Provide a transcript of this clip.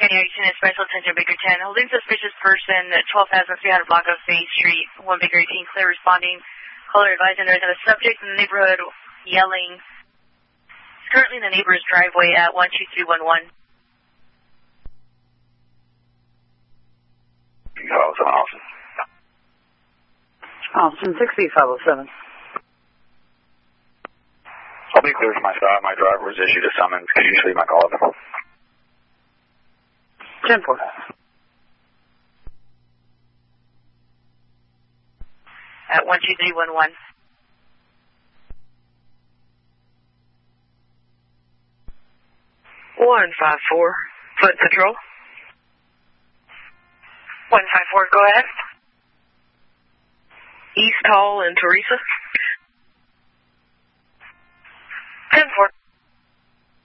Action and special attention Baker 10. Holding suspicious person at 12,300 block of Bay Street. 1 Baker 18, clear responding. Caller advising there's a subject in the neighborhood yelling. He's currently in the neighbor's driveway at 12311. Austin. Austin 6507. I'll be clear for my stop. My driver was issued a summons. Could you just leave my call up? 10-4. At 12311. One 5-4. Foot patrol. 154, go ahead. East Hall and Teresa. 10-4.